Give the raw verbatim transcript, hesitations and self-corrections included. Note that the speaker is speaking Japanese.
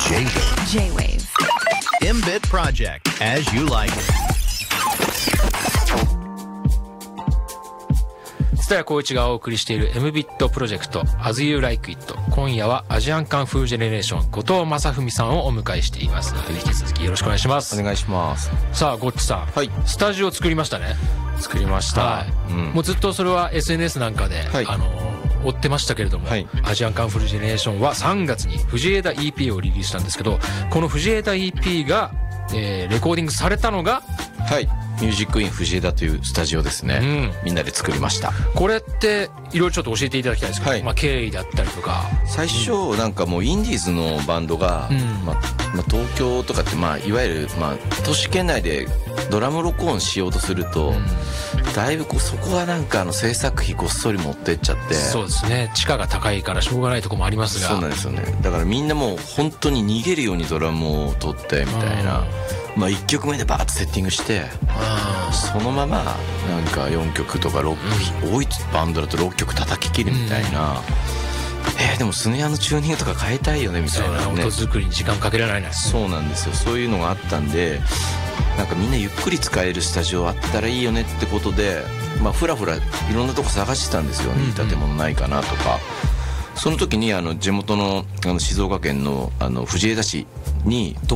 J-Wave M-Bit Project as you like it。 蔦谷光一がお送りしている エムビット プロジェクト As You Like It。 今夜はアジアンカンフージェネレーション後藤正文さんをお迎えしていますので、引き続きよろしくお願いします。 お願いします。 さあゴッチさん、はい、スタジオ作りましたね。 作りました、はい、 うん、もうずっとそれは エスエヌエス なんかで、はい、あの追ってましたけれども、はい、アジアンカンフージェネレーションはさんがつに藤枝 イーピー をリリースしたんですけど、この藤枝 イーピー が、えー、レコーディングされたのが、 はい、ミュージックイン藤枝というスタジオですね、うん、みんなで作りました。 これっていろいろちょっと教えていただきたいですけど、はい、まあ、経緯だったりとか。 最初なんかもうインディーズのバンドが、うん、まあまあ、東京とかって、まあ、いわゆる、まあ、都市圏内でドラム録音しようとすると、うん、だいぶこうそこはなんかあの制作費ごっそり持ってっちゃって。 そうですね、地価が高いからしょうがないとこもありますが。 そうなんですよね。だからみんなもう本当に逃げるようにドラムを取ってみたいな、まあ、いっきょくめでバーッとセッティングして、そのままなんかよんきょくとかろっきょく、うん、多いバンドだとろっきょく叩き切るみたいな、うん、えー、でもスネアのチューニングとか変えたいよねみたいな、ね、 音作りに時間かけられないな。 そうなんですよ。そういうのがあったんで、なんかみんなゆっくり使えるスタジオあったらいいよねってことで、まあ、ふらふらいろんなとこ探してたんですよね、いい建物ないかなとか。その時にあの地元のあの静岡県のあの藤枝市に